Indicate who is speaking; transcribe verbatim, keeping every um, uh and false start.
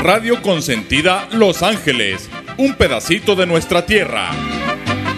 Speaker 1: Radio Consentida Los Ángeles, un pedacito de nuestra tierra.